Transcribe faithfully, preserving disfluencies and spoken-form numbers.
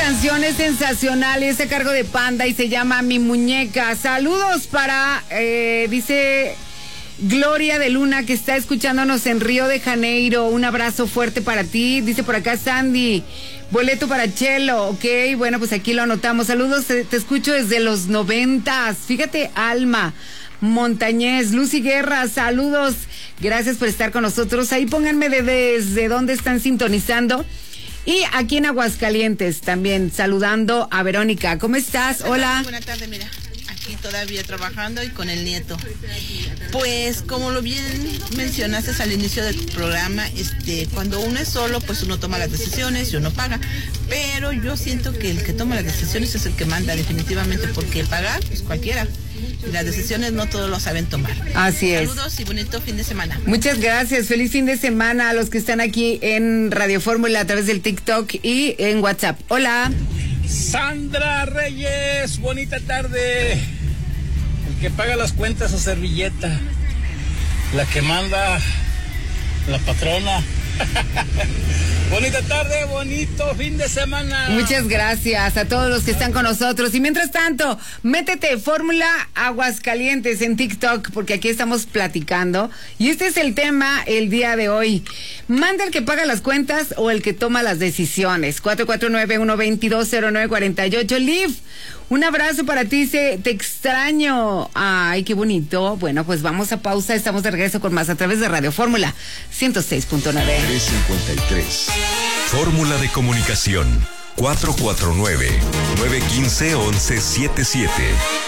canción es sensacional y es a cargo de Panda y se llama Mi Muñeca. Saludos para, eh, dice Gloria de Luna, que está escuchándonos en Río de Janeiro. Un abrazo fuerte para ti. Dice por acá Sandy, boleto para Chelo. Ok, bueno, pues aquí lo anotamos. Saludos, te, te escucho desde los noventas. Fíjate, Alma Montañez, Lucy Guerra, saludos. Gracias por estar con nosotros. Ahí pónganme de desde dónde están sintonizando. Y aquí en Aguascalientes también saludando a Verónica. ¿Cómo estás? Hola. Buenas tardes, mira, aquí todavía trabajando y con el nieto. Pues como lo bien mencionaste al inicio del programa, este, cuando uno es solo, pues uno toma las decisiones y uno paga. Pero yo siento que el que toma las decisiones es el que manda definitivamente, porque pagar, pues cualquiera. Y las decisiones no todos lo saben tomar. Así es. Saludos y bonito fin de semana. Muchas gracias. Feliz fin de semana a los que están aquí en Radio Fórmula a través del TikTok y en WhatsApp. Hola. Sandra Reyes, bonita tarde. El que paga las cuentas o servilleta. La que manda la patrona. Bonita tarde, bonito fin de semana. Muchas gracias a todos los que están con nosotros. Y mientras tanto, métete Fórmula Aguascalientes en TikTok, porque aquí estamos platicando. Y este es el tema el día de hoy. ¿Manda el que paga las cuentas o el que toma las decisiones? cuatro cuatro nueve, uno dos dos, cero nueve cuatro ocho. Liv, un abrazo para ti, dice, te extraño. Ay, qué bonito. Bueno, pues vamos a pausa, estamos de regreso con más a través de Radio Fórmula ciento seis punto nueve. tres cincuenta y tres. Fórmula de comunicación cuatro cuatro nueve, nueve uno cinco, once setenta y siete.